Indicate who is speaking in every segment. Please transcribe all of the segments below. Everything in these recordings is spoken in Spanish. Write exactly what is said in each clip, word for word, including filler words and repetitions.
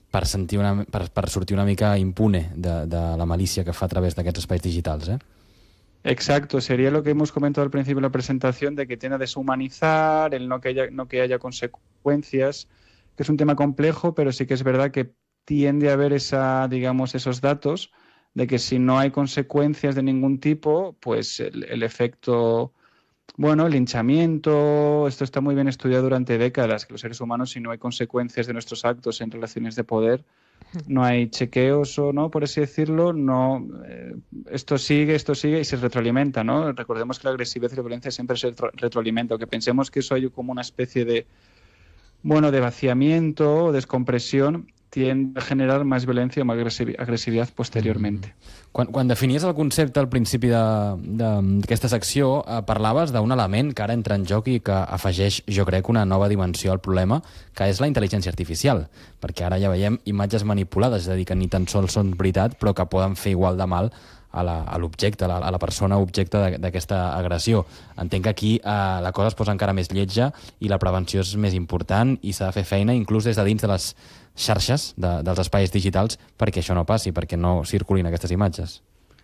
Speaker 1: per, sentir una, per, per sortir una mica impune de, de la malícia que fa a través d'aquests espais digitals, eh?
Speaker 2: Exacto, sería lo que hemos comentado al principio de la presentación, de que tiende a deshumanizar, el no que haya, no que haya consecuencias, que es un tema complejo, pero sí que es verdad que tiende a haber esa, digamos, esos datos de que si no hay consecuencias de ningún tipo, pues el, el efecto, bueno, el linchamiento, esto está muy bien estudiado durante décadas, que los seres humanos, si no hay consecuencias de nuestros actos en relaciones de poder, no hay chequeos o no, por así decirlo, no, eh, esto sigue, esto sigue y se retroalimenta, ¿no? Recordemos que la agresividad y la violencia siempre se retro retroalimenta, aunque pensemos que eso hay como una especie de, bueno, de vaciamiento o descompresión, tiende a generar más violencia o más agresividad posteriormente.
Speaker 1: Mm. Quan, quan definies el concepte al principi d'aquesta secció, eh, parlaves d'un element que ara entra en joc i que afegeix, jo crec, una nova dimensió al problema, que és la intel·ligència artificial, perquè ara ja veiem imatges manipulades, és a dir, que ni tan sols són veritat, però que poden fer igual de mal a l'objecte, a, a la persona objecte d'aquesta agressió. Entenc que aquí eh, la cosa es posa encara més lletja i la prevenció és més important i s'ha de fer feina inclús des de dins de les xarxes de, dels espais digitals perquè això no passi, perquè no circulin aquestes imatges.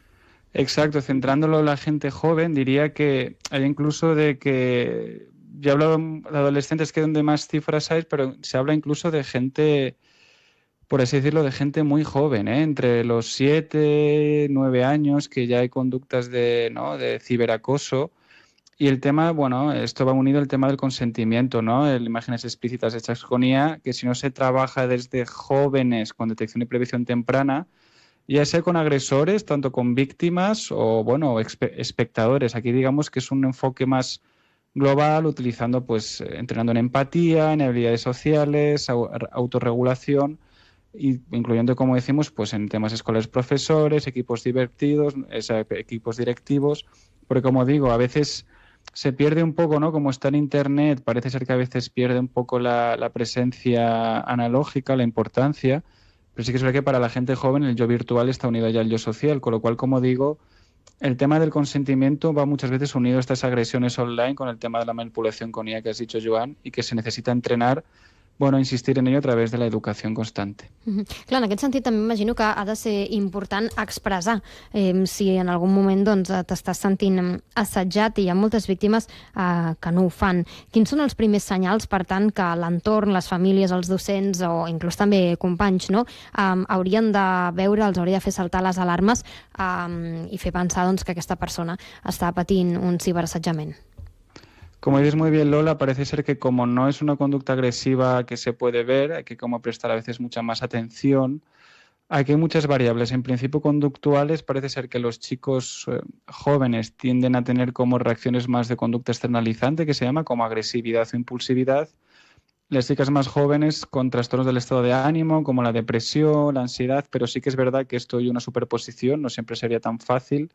Speaker 2: Exacto, centrándolo en la gente joven, diría que hay incluso de que, ya he hablado de adolescentes que es donde más cifras hay, pero se habla incluso de gente, por así decirlo, de gente muy joven, ¿eh? Entre los siete, nueve años, que ya hay conductas de, ¿no?, de ciberacoso. Y el tema, bueno, esto va unido al tema del consentimiento, ¿no? El imágenes explícitas de chasconía, que si no se trabaja desde jóvenes con detección y prevención temprana, ya sea con agresores, tanto con víctimas o, bueno, espectadores. Aquí digamos que es un enfoque más global, utilizando, pues, entrenando en empatía, en habilidades sociales, autorregulación, y incluyendo, como decimos, pues en temas escolares, profesores, equipos divertidos, equipos directivos, porque, como digo, a veces se pierde un poco, ¿no? Como está en Internet, parece ser que a veces pierde un poco la, la presencia analógica, la importancia, pero sí que es verdad que para la gente joven el yo virtual está unido ya al yo social, con lo cual, como digo, el tema del consentimiento va muchas veces unido a estas agresiones online con el tema de la manipulación con I A que has dicho, Joan, y que se necesita entrenar, bueno, insistir en ello a través de la educación constante.
Speaker 3: Mm-hmm. Clar, en aquest sentit també imagino que ha de ser important expressar eh, si en algun moment doncs, t'estàs sentint assetjat, i hi ha moltes víctimes eh, que no ho fan. Quins són els primers senyals, per tant, que l'entorn, les famílies, els docents o inclús també companys, no, eh, haurien de veure, els hauria de fer saltar les alarmes eh, i fer pensar doncs, que aquesta persona està patint un ciberassetjament?
Speaker 2: Como dices muy bien, Lola, parece ser que como no es una conducta agresiva que se puede ver, hay que como prestar a veces mucha más atención. Aquí hay muchas variables. En principio conductuales, parece ser que los chicos eh, jóvenes tienden a tener como reacciones más de conducta externalizante, que se llama como agresividad o impulsividad. Las chicas más jóvenes con trastornos del estado de ánimo, como la depresión, la ansiedad, pero sí que es verdad que esto hay una superposición, no siempre sería tan fácil.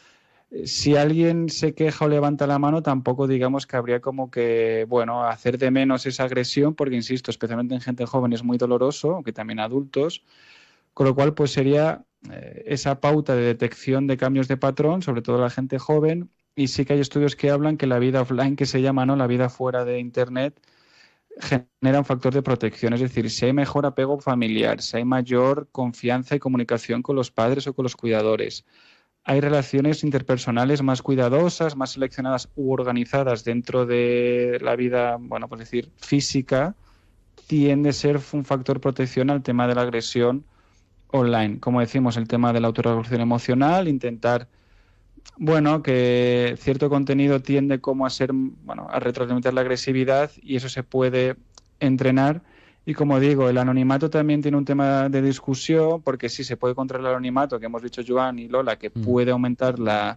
Speaker 2: Si alguien se queja o levanta la mano, tampoco digamos que habría como que, bueno, hacer de menos esa agresión, porque, insisto, especialmente en gente joven es muy doloroso, aunque también adultos, con lo cual pues sería eh, esa pauta de detección de cambios de patrón, sobre todo la gente joven, y sí que hay estudios que hablan que la vida offline, que se llama, ¿no?, la vida fuera de Internet, genera un factor de protección, es decir, si hay mejor apego familiar, si hay mayor confianza y comunicación con los padres o con los cuidadores, hay relaciones interpersonales más cuidadosas, más seleccionadas u organizadas dentro de la vida, bueno, pues decir, física, tiende a ser un factor de protección al tema de la agresión online. Como decimos, el tema de la autorregulación emocional, intentar, bueno, que cierto contenido tiende como a ser, bueno, a retroalimentar la agresividad, y eso se puede entrenar. Y como digo, el anonimato también tiene un tema de discusión, porque sí se puede controlar el anonimato, que hemos dicho Joan y Lola, que mm. puede aumentar la,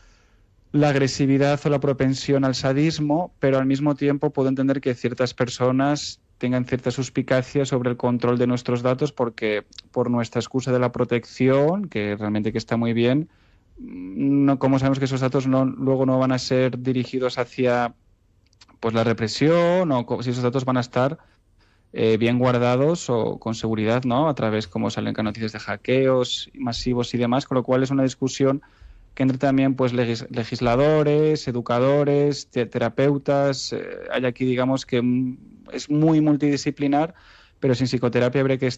Speaker 2: la agresividad o la propensión al sadismo, pero al mismo tiempo puedo entender que ciertas personas tengan cierta suspicacia sobre el control de nuestros datos, porque por nuestra excusa de la protección, que realmente que está muy bien, no, como sabemos que esos datos no, luego no van a ser dirigidos hacia, pues, la represión, o si esos datos van a estar Eh, bien guardados o con seguridad, ¿no?, a través, como salen en noticias, de hackeos masivos y demás, con lo cual es una discusión que entre también, pues, legis legisladores, educadores, te terapeutas. Eh, hay aquí, digamos, que es muy multidisciplinar, pero sin psicoterapia habría que